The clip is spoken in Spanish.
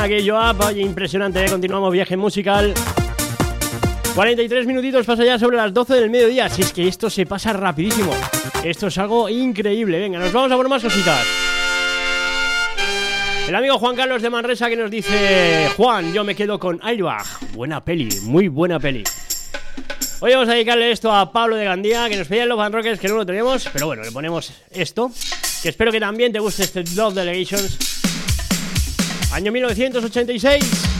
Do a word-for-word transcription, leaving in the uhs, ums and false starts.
Aquí yo up, oye, impresionante, ¿eh? Continuamos viaje musical. cuarenta y tres minutitos pasa ya sobre las doce del mediodía. Si es que esto se pasa rapidísimo. Esto es algo increíble. Venga, nos vamos a por más cositas. El amigo Juan Carlos de Manresa que nos dice: Juan, yo me quedo con Airbag. Buena peli, muy buena peli. Hoy vamos a dedicarle esto a Pablo de Gandía, que nos pedía en los Van Rockers, que no lo tenemos, pero bueno, le ponemos esto, que espero que también te guste este Love Delegations. Año mil novecientos ochenta y seis.